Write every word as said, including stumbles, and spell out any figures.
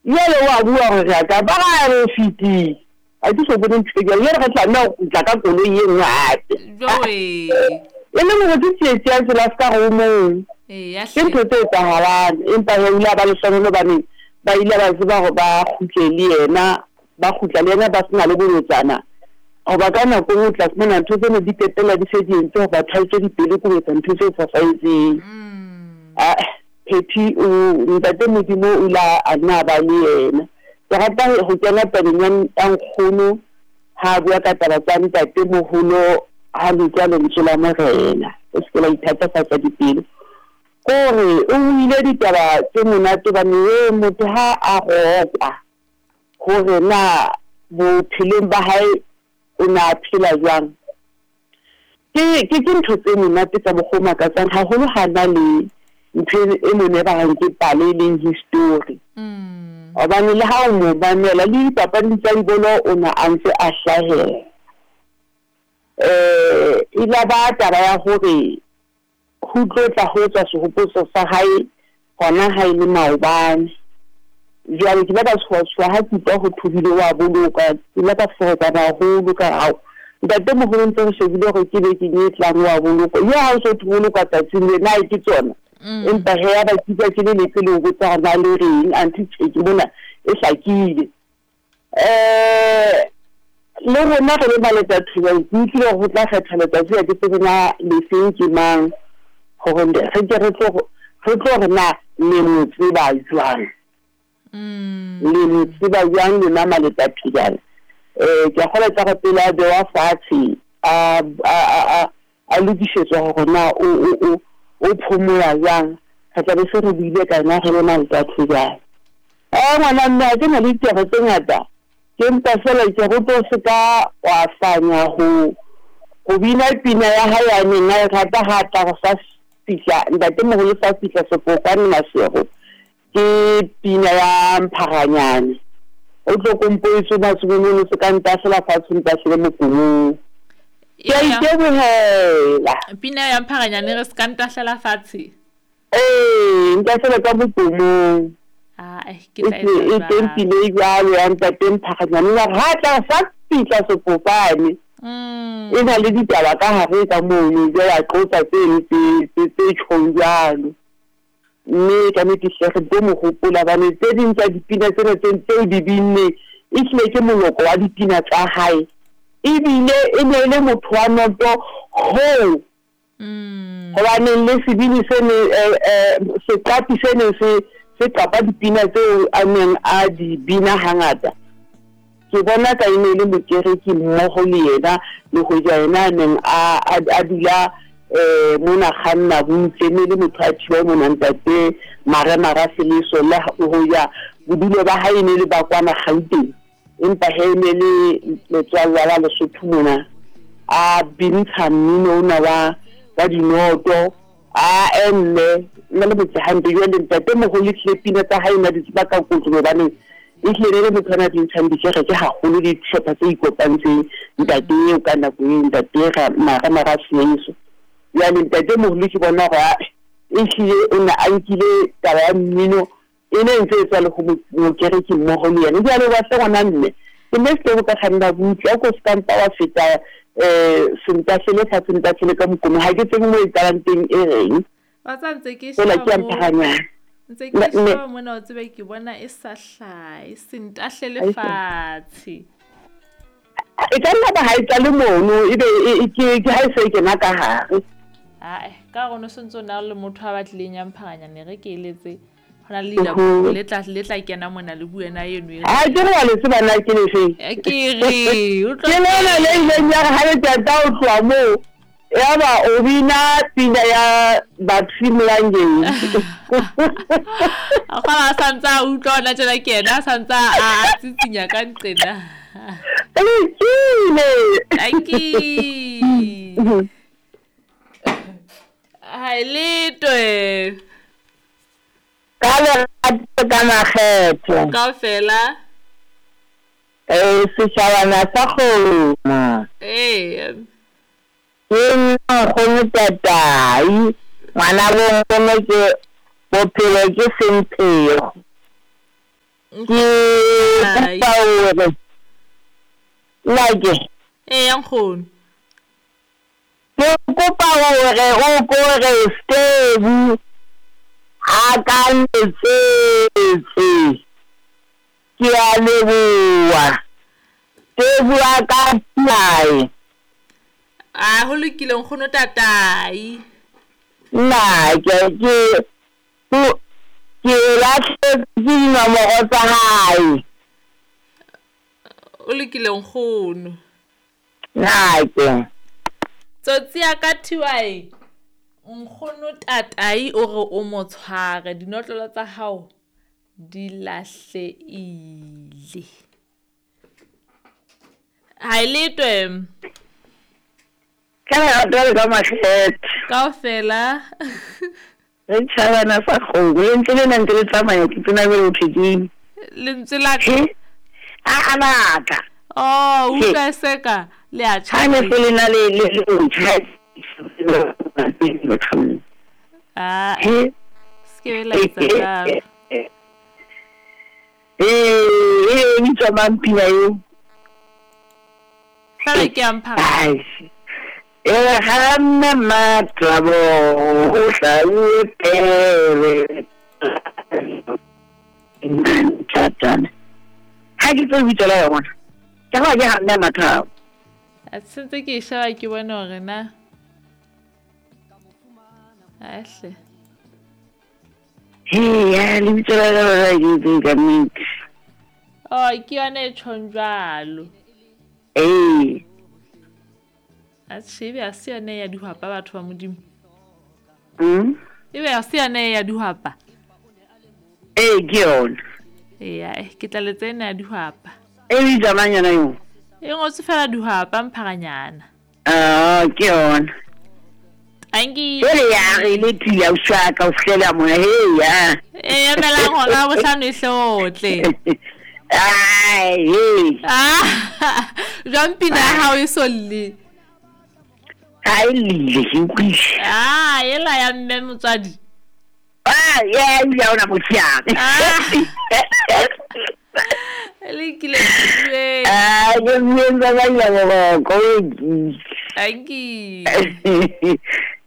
yele wa bua gore ka ba ga re fiti a di so bone ntse le re tla nna go tla ka kolo ye ngate joe e le mo di tse tse tse la ska go mo eh ya ke ntse tse tsa hala empa re ila ba le sonolo ba ne ba ile ba tseba go ba khutle le yena ba khutla le yena ba sena le bonotsana o ba kana go tla tsena ntse tsene di tetela di se di ntse ba thaitse di pele go etsa ntse tse sa saizeng ah peti o ntate modimo o la ana ba le yena ke rata go tsena tabeng ya nkgono ha bua ka taba tsa ntate moholo ha le tla le ntse la morena e se la ithata fa tsa dipele gore o ile ditaba tse monate ba ne motho ha a gopa gore na bo phileng ba hae o na phela jwang ke ke ke ntho tse monate tsa bogoma ka tsang ha holo ha na le ntho e mone ba rang ke pale le history mm obane le ha o mo banela le papa di tsa dibolo o na antse a hlahela eh ila ba taba ya gore go tlotla go tswa segopotso sa hae gona ha ile maobane jwale ke batla go tswa ha ke tlo go thubile wa boloka ke la ka fora ba go ka hao ntate mo go ntse go shebile go ke be ke nyetla wa boloka ya ha so thuboloka tsa le na ke tsona empa he ya ba tsa ke le le le go tsa ba le reng anti ke bona e hlakile eh le rona re le ba le tsa thuba ke tlile go tla kgetha le tsa ya ke tsena le seng ke mang go nde re ke re tlo re tlo rena le motse ba jwang mm le motse ba jwang le mama le tsa thuba eh ke gola tsa go pela de wa fatsi a a a a lokisetswa go na o o o phomola jang ka tla be se re bile ka nna re le mang tsa thuba eh ngwana nna ke na le taba tse ngata ke mpa fela ke go tlo se ka wa fanya ho go bina pina ya ha ya nna ga ta ga ta go sa fitla ntate mo le sa fitla se go ka nna sego ke pina ya mpharanyane o tlo kompoitse ba tsubone se ka nta sela fa tsunta se mo kumu ke ke bohela pina ya mpharanyane re se ka nta hlela fatshe eh nta sela ka bokumu ah eh ke tla e e tempile igalo ya ntate mpharanyane la ga ta sa fitla se popane mm ena le ditaba ka hare ka mono je ya tlotsa tse tse tse tshonjalo mme ka mme ke shege bo mo gopola ba ne tse ding tsa dipina tsena tse di binne e tle ke moloko wa dipina tsa hae e bile e ne le motho wa noto ho mm ho ba ne le sebini se ne se kapi se ne se se kapa dipina tse a neng a di bina hangata ke bona ka ine le mokereki mmogo le yena le go ja yena neng a a dula eh mona khanna bontse le motho a thiwa mona ntate mara mara seleso la go ya bodulo ba hae ne le ba kwana Gauteng empa he ne le letswalla la Lesotho mona a bintsha mmino ona wa wa dinoto a enne le le motse hande yo le ntate mo go le tlepina tsa hae na di ba ka kotlo ba ne e hlere le motho na di ntshang di ke ke ha go le di tshepa tse ikopantseng ntate o kana go ntate ga mara mara seleso ya le ntate mo le ke bona ga e hlile o na a nkile taba ya mmino e ne ntse tsa le go mo kereke mo go le yena ya le wa se gona nne ke ne se go ka khanda butla go skanta wa feta eh sinta sele fa sinta sele ka mokomo ha ke tseng mo e talanteng e reng ba tsantse ke sha la ke amphanya ntse ke sha mona o tsebe ke bona e sa hlai sinta hlele fatsi e ka nna ba ha e tla le mono e be ke ke ha e se ke na ka hare ah ka go no sentse na le motho a batlileng ya mphanya ne re ke eletse hona le da le tla le tla kena mona le buena yeno e a ke re wa le tsebana ke le fe ke re o tlo ke le le le ya ha le tata o tloa mo ya ba o bina pina ya Batsimlangeng a ga santsa o tlona tsela ke ena santsa a tsitsinya ka nqena e tsile aki ai litwe kale ka makgetho ka fela eh se shabana sa khoma eh nna go ntatai ngwana bo ngone ke bophelo ke senteo ke kopa hore like e yang khone ke kopa hore o kore Steve a ka letsetse ke a leboa Steve a ka nae a ho lokile nkgono tatai nna ke ke ke la ke dinomoro tsa hae o lokile nkgono nna ke tsotsi ya ka thiwai nkgono tatai o re o mo tshware dinotlolo tsa hao di lahleile ha letwe kana ra ka makhet kaofela re tshabana sa go le ntse le nang le tsamaya ke tsena be o thekeng lentswe la ka a anaka oh u ka seka le a tshane tshane le na le le o tshai ah he ske la itsa eh eh ni tsama mpina yo sale ke ampha eh hanna matrabo o hlawete Chatan. Ha ke tlo bitla yona. Ka ga ya hanna matrabo. a tsentse ke shaba ke bona hore na ahle Hey, ya le bitla la la ke ka mit. oh ke yona e tshonjalo Eh. a tshibe a se yona ya dihwapa batho ba modimo Mm. ebe a se yona ya dihwapa Eh, ke yona. ya ke tla le tsena ya dihwapa E di zamanya na yo. e ngotse fela dihwapa mphaganyana Ah, ke yona. angi Ele ya re le tila ushaka ufela mo he ya. e ya mela ngona bo hlano ihlotle Ai, hey. ah jampina ha o isolle Ai le hinkwish. ah yela ya mme motswadi Ah, ya ya una mutia. le kile le Ah, yo mienza vaya go go. angi